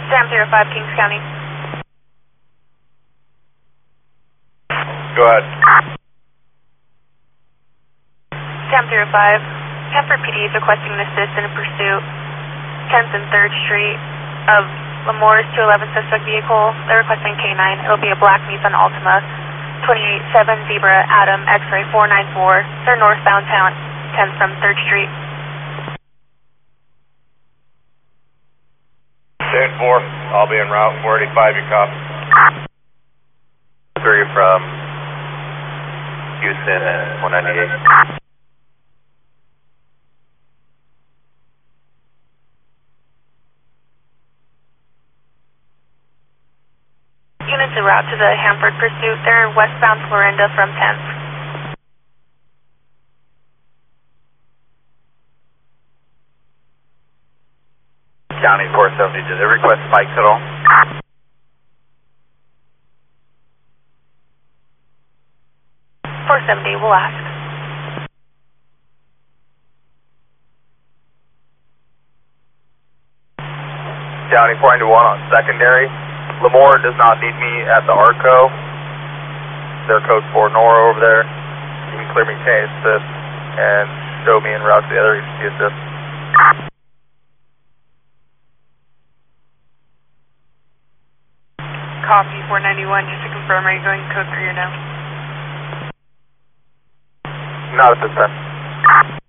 Sam 05, Kings County. Go ahead. Sam 05, Hanford PD is requesting an assist in a pursuit, 10th and 3rd Street of Lemore's 211 suspect vehicle. They're requesting K9. It'll be a black Nissan Altima, 28-7 Zebra Adam X-ray 494. They're northbound town, 10th from 3rd Street. 10-4, I'll be en route. 485, you copy. 3 from Houston and 198. Units en route to the Hanford pursuit. They're westbound Florinda from 10th. County 470, did they request spikes at all? .470, we'll ask. County 491 on secondary. Lemore does not need me at the ARCO. They're code 4 Nora over there. You can clear me K assist and show me en route to the other ECT assist. Copy 491, just to confirm, are you going code 3 or no? Not at this time.